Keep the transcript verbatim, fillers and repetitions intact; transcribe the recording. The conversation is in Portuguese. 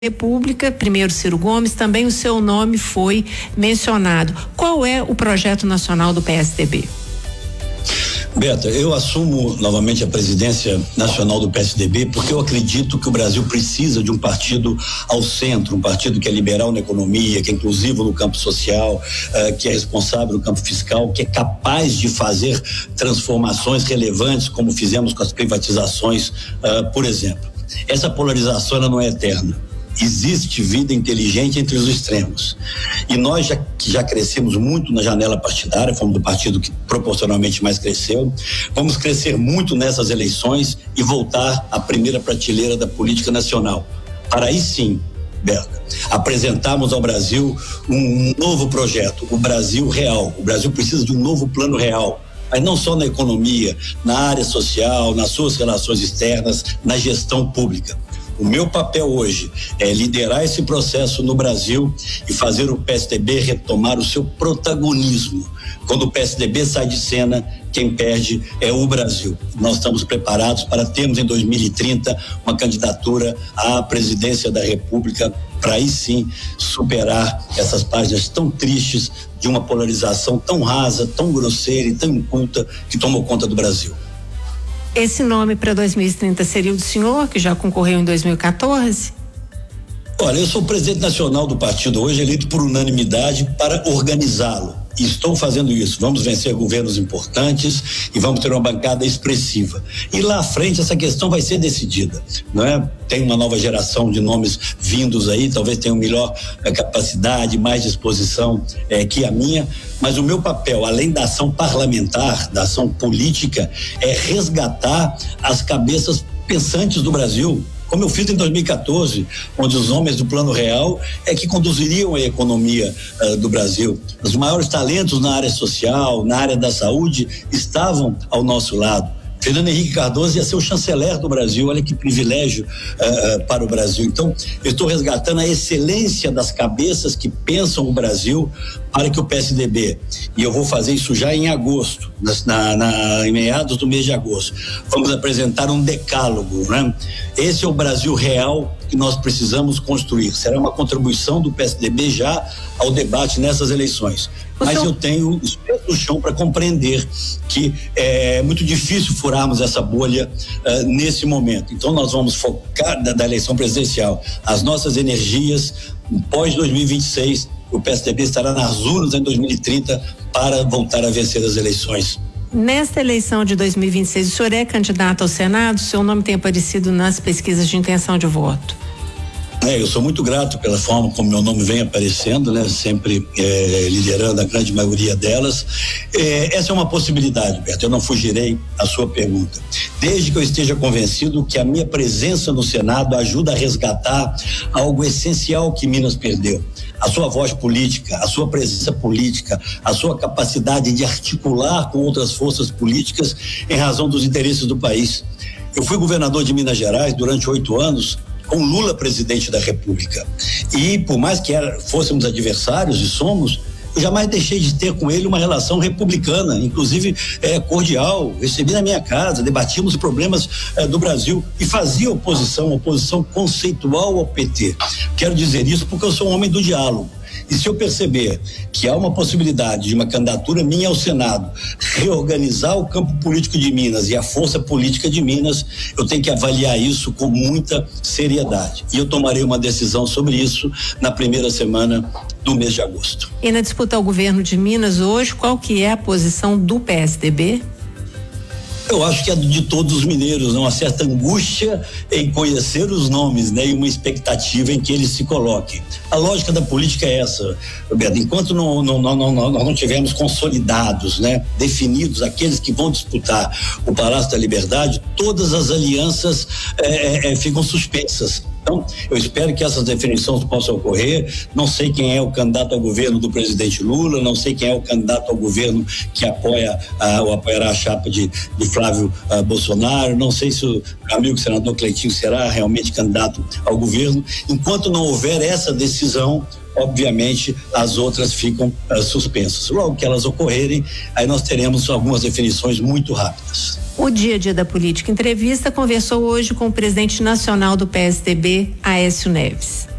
República, primeiro Ciro Gomes, também o seu nome foi mencionado. Qual é o projeto nacional do P S D B? Beta, eu assumo novamente a presidência nacional do P S D B porque eu acredito que o Brasil precisa de um partido ao centro, um partido que é liberal na economia, que é inclusivo no campo social, uh, que é responsável no campo fiscal, que é capaz de fazer transformações relevantes, como fizemos com as privatizações, uh, por exemplo. Essa polarização ela não é eterna. Existe vida inteligente entre os extremos. E nós já, que já crescemos muito na janela partidária, fomos do partido que proporcionalmente mais cresceu, vamos crescer muito nessas eleições e voltar à primeira prateleira da política nacional. Para aí sim, Berta, apresentarmos ao Brasil um novo projeto, o Brasil real. O Brasil precisa de um novo plano real. Mas não só na economia, na área social, nas suas relações externas, na gestão pública. O meu papel hoje é liderar esse processo no Brasil e fazer o P S D B retomar o seu protagonismo. Quando o P S D B sai de cena, quem perde é o Brasil. Nós estamos preparados para termos em dois mil e trinta uma candidatura à presidência da República para aí sim superar essas páginas tão tristes de uma polarização tão rasa, tão grosseira e tão inculta que tomou conta do Brasil. Esse nome para dois mil e trinta seria o do senhor, que já concorreu em dois mil e quatorze? Olha, eu sou o presidente nacional do partido hoje, eleito por unanimidade para organizá-lo. E estou fazendo isso. Vamos vencer governos importantes e vamos ter uma bancada expressiva. E lá à frente essa questão vai ser decidida, não é? Tem uma nova geração de nomes vindos aí, talvez tenham melhor eh, capacidade, mais disposição eh, que a minha, mas o meu papel, além da ação parlamentar, da ação política, é resgatar as cabeças pensantes do Brasil, como eu fiz em dois mil e quatorze, onde os homens do Plano Real é que conduziriam a economia uh, do Brasil. Os maiores talentos na área social, na área da saúde, estavam ao nosso lado. Fernando Henrique Cardoso ia ser o chanceler do Brasil, olha que privilégio uh, para o Brasil. Então, eu estou resgatando a excelência das cabeças que pensam o Brasil para que o P S D B, e eu vou fazer isso já em agosto, na, na, em meados do mês de agosto, vamos apresentar um decálogo, né? Esse é o Brasil real que nós precisamos construir. Será uma contribuição do P S D B já ao debate nessas eleições. Mas eu tenho os pés no chão para compreender que é muito difícil furarmos essa bolha uh, nesse momento. Então nós vamos focar da, da eleição presidencial as nossas energias pós dois mil e vinte e seis. O P S D B estará nas urnas em dois mil e trinta para voltar a vencer as eleições. Nesta eleição de dois mil e vinte e seis, o senhor é candidato ao Senado? O seu nome tem aparecido nas pesquisas de intenção de voto. É, eu sou muito grato pela forma como meu nome vem aparecendo, né? Sempre é, liderando a grande maioria delas. É, essa é uma possibilidade, Beto, eu não fugirei à sua pergunta. Desde que eu esteja convencido que a minha presença no Senado ajuda a resgatar algo essencial que Minas perdeu. A sua voz política, a sua presença política, a sua capacidade de articular com outras forças políticas em razão dos interesses do país. Eu fui governador de Minas Gerais durante oito anos, com Lula presidente da República. E por mais que era, fôssemos adversários, e somos, eu jamais deixei de ter com ele uma relação republicana, inclusive é, cordial. Recebi na minha casa, debatíamos problemas é, do Brasil e fazia oposição, oposição conceitual ao P T. Quero dizer isso porque eu sou um homem do diálogo. E se eu perceber que há uma possibilidade de uma candidatura minha ao Senado reorganizar o campo político de Minas e a força política de Minas, eu tenho que avaliar isso com muita seriedade. E eu tomarei uma decisão sobre isso na primeira semana do mês de agosto. E na disputa ao governo de Minas hoje, qual que é a posição do P S D B? Eu acho que é de todos os mineiros, uma certa angústia em conhecer os nomes, né, e uma expectativa em que eles se coloquem. A lógica da política é essa, Roberto, enquanto não, não, não, não, nós não tivermos consolidados, né, definidos aqueles que vão disputar o Palácio da Liberdade, todas as alianças é, é, ficam suspensas. Então, eu espero que essas definições possam ocorrer. Não sei quem é o candidato ao governo do presidente Lula, não sei quem é o candidato ao governo que apoia ah, ou apoiará a chapa de, de Flávio ah, Bolsonaro, não sei se o amigo senador Cleitinho será realmente candidato ao governo. Enquanto não houver essa decisão, obviamente as outras ficam uh, suspensas. Logo que elas ocorrerem, aí nós teremos algumas definições muito rápidas. O Dia a Dia da Política Entrevista conversou hoje com o presidente nacional do P S D B, Aécio Neves.